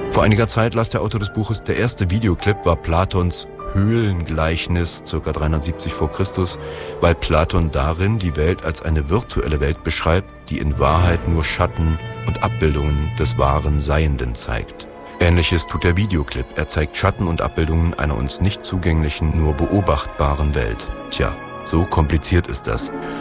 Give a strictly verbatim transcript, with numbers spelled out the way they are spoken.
Vor einiger Zeit las der Autor des Buches, der erste Videoclip war Platons Höhlengleichnis, ca. dreihundertsiebzig vor Christus, weil Platon darin die Welt als eine virtuelle Welt beschreibt, die in Wahrheit nur Schatten und Abbildungen des wahren Seienden zeigt. Ähnliches tut der Videoclip. Er zeigt Schatten und Abbildungen einer uns nicht zugänglichen, nur beobachtbaren Welt. Tja, so kompliziert ist das.